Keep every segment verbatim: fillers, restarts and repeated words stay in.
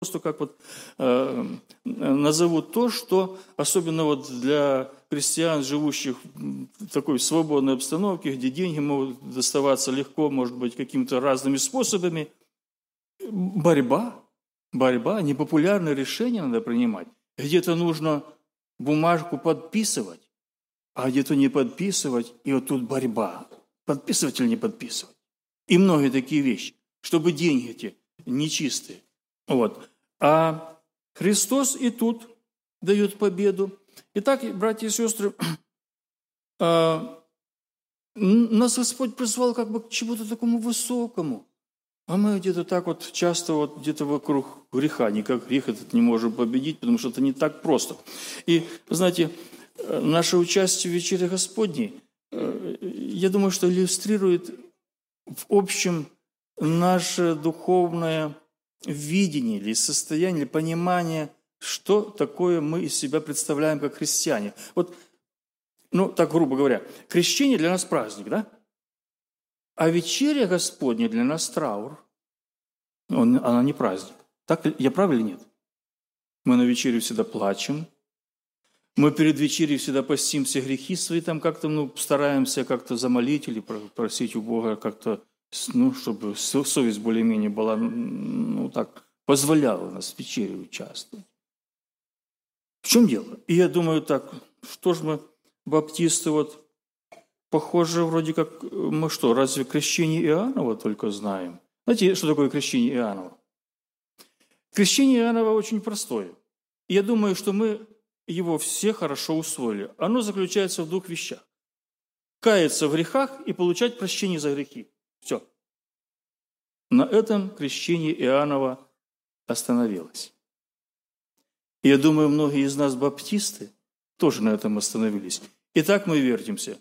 просто как вот э, назову то, что особенно вот для христиан, живущих в такой свободной обстановке, где деньги могут доставаться легко, может быть, какими-то разными способами, борьба, борьба, непопулярные решения надо принимать. Где-то нужно бумажку подписывать, а где-то не подписывать, и вот тут борьба. Подписывать или не подписывать? И многие такие вещи, чтобы деньги эти нечистые. Вот. А Христос и тут дает победу. Итак, братья и сестры, нас Господь призвал как бы к чему-то такому высокому. А мы где-то так вот часто вот где-то вокруг греха, никак грех этот не можем победить, потому что это не так просто. И, знаете, наше участие в вечере Господней, я думаю, что иллюстрирует в общем наше духовное видение или состояние, или понимание, что такое мы из себя представляем как христиане. Вот, ну, так грубо говоря, крещение для нас праздник, да? А вечеря Господня для нас траур. Он, она не праздник. Так я прав или нет? Мы на вечерю всегда плачем. Мы перед вечерей всегда постимся грехи свои, там как-то, ну, стараемся как-то замолить или просить у Бога как-то, ну, чтобы совесть более-менее была, ну, так, позволяла нас в вечере участвовать. В чем дело? И я думаю так, что ж мы, баптисты, вот, похоже, вроде как, мы что, разве крещение Иоаннова только знаем? Знаете, что такое крещение Иоаннова? Крещение Иоаннова очень простое. И я думаю, что мы его все хорошо усвоили. Оно заключается в двух вещах. Каяться в грехах и получать прощение за грехи. Все. На этом крещение Иоаннова остановилось. И я думаю, многие из нас, баптисты, тоже на этом остановились. И так мы вертимся.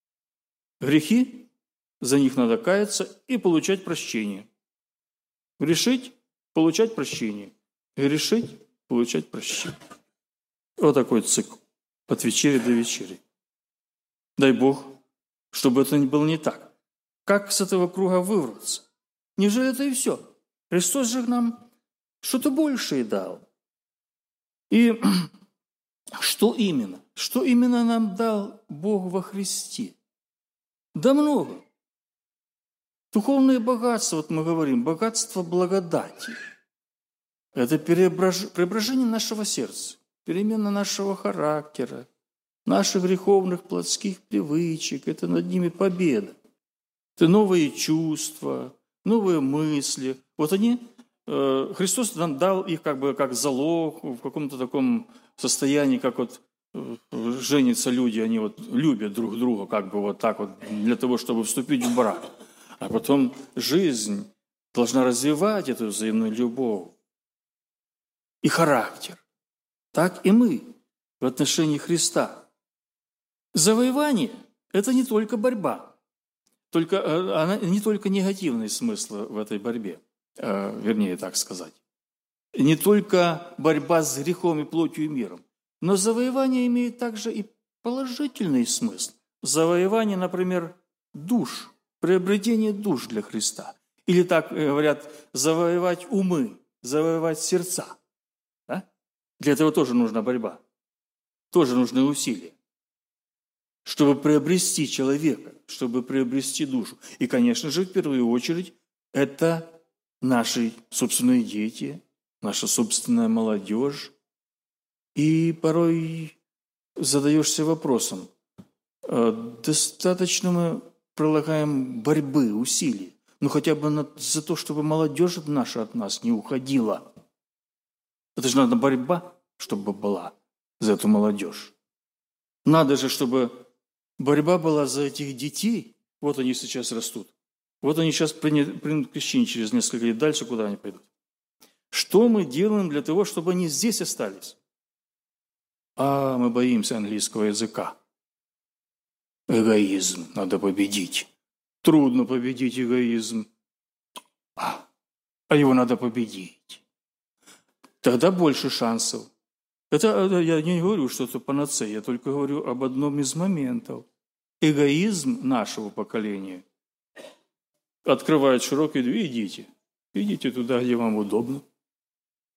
Грехи, за них надо каяться и получать прощение. Грешить, получать прощение. Грешить, получать прощение. Вот такой цикл. От вечери до вечери. Дай Бог, чтобы это было не так. Как с этого круга вырваться? Неужели это и все? Христос же нам что-то большее дал. И что именно? Что именно нам дал Бог во Христе? Да много. Духовное богатство, вот мы говорим, богатство благодати. Это преображение нашего сердца, перемена нашего характера, наших греховных плотских привычек. Это над ними победа. Это новые чувства, новые мысли. Вот они, э, Христос нам дал их как бы как залог в каком-то таком состоянии, как вот э, женятся люди, они вот любят друг друга, как бы вот так вот, для того, чтобы вступить в брак. А потом жизнь должна развивать эту взаимную любовь и характер. Так и мы в отношении Христа. Завоевание – это не только борьба, только, она, не только негативный смысл в этой борьбе, э, вернее так сказать. Не только борьба с грехом и плотью и миром, но завоевание имеет также и положительный смысл. Завоевание, например, душ, приобретение душ для Христа. Или так говорят, завоевать умы, завоевать сердца. Да? Для этого тоже нужна борьба, тоже нужны усилия, чтобы приобрести человека, чтобы приобрести душу. И, конечно же, в первую очередь, это наши собственные дети, наша собственная молодежь. И порой задаешься вопросом, достаточно мы прилагаем борьбы, усилий, ну хотя бы за то, чтобы молодежь наша от нас не уходила. Это же надо борьба, чтобы была за эту молодежь. Надо же, чтобы борьба была за этих детей. Вот они сейчас растут. Вот они сейчас примут крещение через несколько лет. Дальше куда они пойдут? Что мы делаем для того, чтобы они здесь остались? А мы боимся английского языка. Эгоизм надо победить. Трудно победить эгоизм. А, а его надо победить. Тогда больше шансов. Это я не говорю, что это панацея, я только говорю об одном из моментов. Эгоизм нашего поколения открывает широкие двери. Идите. Идите туда, где вам удобно.